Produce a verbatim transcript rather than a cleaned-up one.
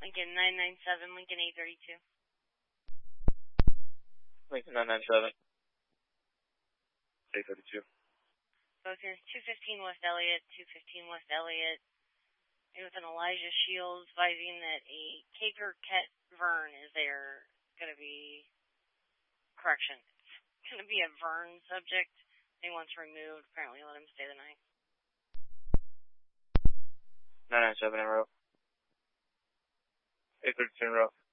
Lincoln nine nine seven, Lincoln eight thirty-two. Lincoln nine nine seven. eight thirty-two. Both units, two fifteen West Elliott, two fifteen West Elliott. With an Elijah Shields advising that a Caper Ket Vern is there. Going to be, correction, it's going to be a Vern subject. He wants removed. Apparently let him stay the night. nine nine seven en route. eight thirty-two en route.